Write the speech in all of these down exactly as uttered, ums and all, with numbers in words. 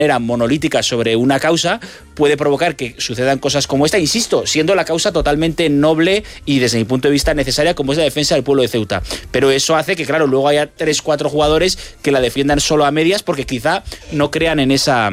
manera monolítica sobre una causa puede provocar que sucedan cosas como esta, insisto, siendo la causa totalmente noble y desde mi punto de vista necesaria, como es la defensa del pueblo de Ceuta. Pero eso hace que, claro, luego haya tres, cuatro jugadores que la defiendan solo a medias porque quizá no crean en esa...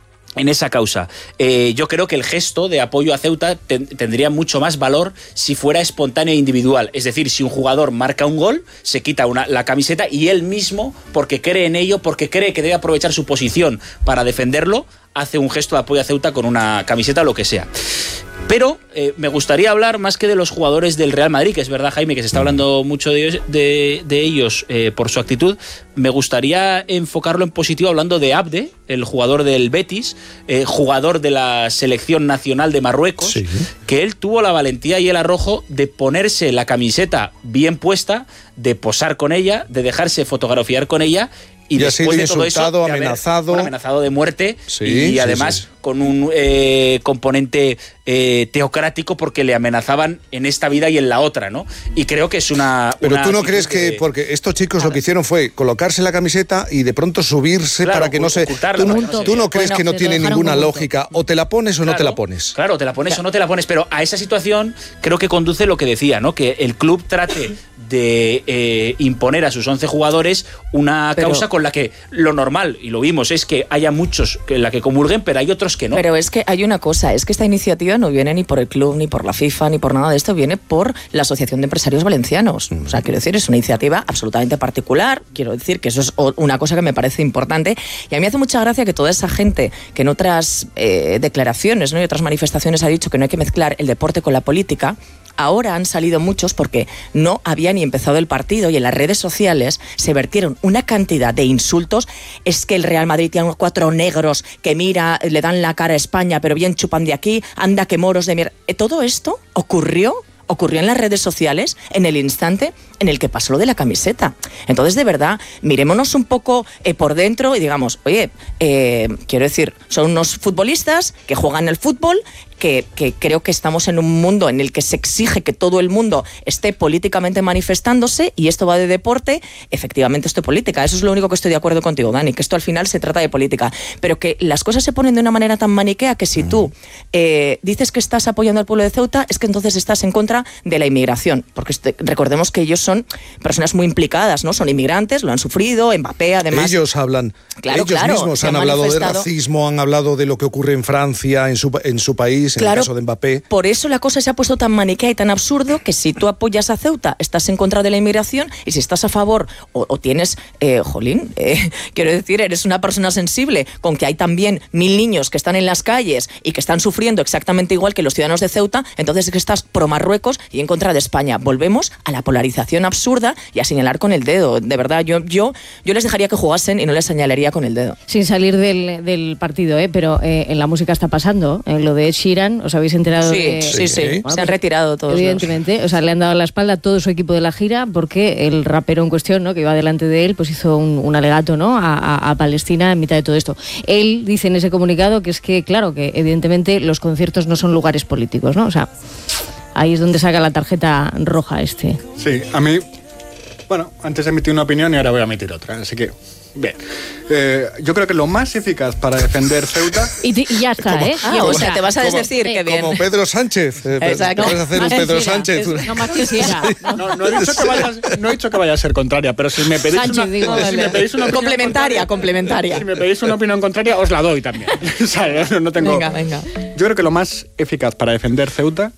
en esa causa. Eh, yo creo que el gesto de apoyo a Ceuta ten, tendría mucho más valor si fuera espontáneo e individual. Es decir, si un jugador marca un gol, se quita una, la camiseta y él mismo, porque cree en ello, porque cree que debe aprovechar su posición para defenderlo, hace un gesto de apoyo a Ceuta con una camiseta o lo que sea. Pero eh, me gustaría hablar más que de los jugadores del Real Madrid, que es verdad, Jaime, que se está hablando mucho de ellos, de, de ellos eh, por su actitud. Me gustaría enfocarlo en positivo hablando de Abde, el jugador del Betis, eh, jugador de la selección nacional de Marruecos, sí. que él tuvo la valentía y el arrojo de ponerse la camiseta bien puesta, de posar con ella, de dejarse fotografiar con ella. Y, y después de todo insultado, eso, de amenazado. Haber, bueno, amenazado de muerte sí, y sí, además sí, sí. con un eh, componente eh, teocrático porque le amenazaban en esta vida y en la otra, ¿no? Y creo que es una... Pero una tú no crees que... De... Porque estos chicos claro. lo que hicieron fue colocarse la camiseta y de pronto subirse claro, para que no se... Tú no, no, se... ¿Tú no crees bueno, que no tiene ninguna lógica? O te la pones o claro, no te la pones. Claro, te la pones claro. o no te la pones. Pero a esa situación creo que conduce lo que decía, ¿no? Que el club trate de eh, imponer a sus once jugadores una pero, causa con la que lo normal, y lo vimos, es que haya muchos en la que comulguen, pero hay otros que no. Pero es que hay una cosa, es que esta iniciativa no viene ni por el club, ni por la FIFA, ni por nada de esto, viene por la Asociación de Empresarios Valencianos. Mm. O sea, quiero decir, es una iniciativa absolutamente particular, quiero decir que eso es una cosa que me parece importante, y a mí me hace mucha gracia que toda esa gente que en otras eh, declaraciones, ¿no? y otras manifestaciones ha dicho que no hay que mezclar el deporte con la política. Ahora han salido muchos porque no había ni empezado el partido y en las redes sociales se vertieron una cantidad de insultos. Es que el Real Madrid tiene unos cuatro negros que mira, le dan la cara a España, pero bien chupan de aquí, anda que moros de mierda. Todo esto ocurrió ocurrió en las redes sociales en el instante en el que pasó lo de la camiseta. Entonces, de verdad, mirémonos un poco eh, por dentro y digamos, oye, eh, quiero decir, son unos futbolistas que juegan el fútbol, que, que creo que estamos en un mundo en el que se exige que todo el mundo esté políticamente manifestándose, y esto va de deporte, efectivamente esto es política. Eso es lo único que estoy de acuerdo contigo, Dani, que esto al final se trata de política. Pero que las cosas se ponen de una manera tan maniquea que si tú eh, dices que estás apoyando al pueblo de Ceuta, es que entonces estás en contra de la inmigración, porque este, recordemos que ellos son personas muy implicadas, ¿no? Son inmigrantes, lo han sufrido, Mbappé además... Ellos hablan, claro, ellos claro, mismos han, han hablado de racismo, han hablado de lo que ocurre en Francia, en su, en su país, en claro, el caso de Mbappé. Por eso la cosa se ha puesto tan maniquea y tan absurdo que si tú apoyas a Ceuta, estás en contra de la inmigración, y si estás a favor o, o tienes, eh, jolín, eh, quiero decir, eres una persona sensible con que hay también mil niños que están en las calles y que están sufriendo exactamente igual que los ciudadanos de Ceuta, entonces es que estás pro Marruecos y en contra de España. Volvemos a la polarización absurda y a señalar con el dedo. De verdad, yo, yo, yo les dejaría que jugasen y no les señalaría con el dedo. Sin salir del, del partido, ¿eh? Pero eh, en la música está pasando. Eh, lo de Ed Sheeran, ¿os habéis enterado? Sí, de... sí, sí. Bueno, pues, se han retirado todos. Evidentemente. Los... O sea, le han dado la espalda a todo su equipo de la gira porque el rapero en cuestión, ¿no? que iba delante de él, pues hizo un, un alegato, ¿no? a, a, a Palestina en mitad de todo esto. Él dice en ese comunicado que es que, claro, que evidentemente los conciertos no son lugares políticos, ¿no? O sea... Ahí es donde saca la tarjeta roja este. Sí, a mí... Bueno, antes emití una opinión y ahora voy a emitir otra, así que... Bien. Eh, yo creo que lo más eficaz para defender Ceuta... Y, te, y ya está, como, ¿eh? Ah, o sea, te vas a desdecir, como, que bien. Como Pedro Sánchez. Eh, Exacto. Puedes hacer un Pedro Sánchez. Es, no más quisiera. No, no, he dicho que vaya, no he dicho que vaya a ser contraria, pero si me pedís Sánchez, una, digo, si me pedís una complementaria, complementaria. Si me pedís una opinión contraria, os la doy también. O sea, no tengo... Venga, venga. Yo creo que lo más eficaz para defender Ceuta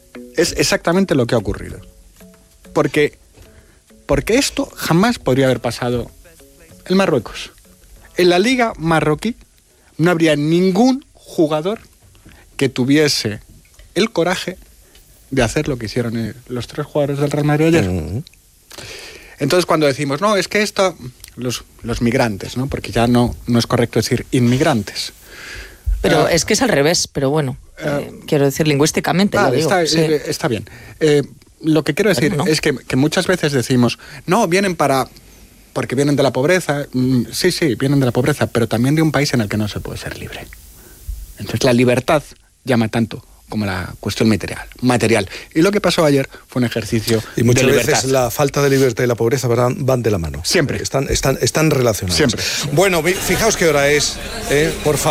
es exactamente lo que ha ocurrido. Porque, porque esto jamás podría haber pasado en Marruecos. En la liga marroquí no habría ningún jugador que tuviese el coraje de hacer lo que hicieron los tres jugadores del Real Madrid ayer. Uh-huh. Entonces, cuando decimos, no, es que esto... Los, los migrantes, ¿no? Porque ya no, no es correcto decir inmigrantes. Pero uh, es que es al revés, pero bueno, uh, eh, quiero decir lingüísticamente. Vale, lo digo, está, sí. eh, está bien. Eh, lo que quiero decir bueno, no. es que, que muchas veces decimos, no, vienen para... porque vienen de la pobreza. Mm, sí, sí, vienen de la pobreza, pero también de un país en el que no se puede ser libre. Entonces la libertad llama tanto como la cuestión material. material. Y lo que pasó ayer fue un ejercicio y muchas de veces la falta de libertad y la pobreza van, van de la mano. Siempre. Están, están, están relacionados. Siempre. Bueno, fijaos qué hora es, ¿eh? Por favor.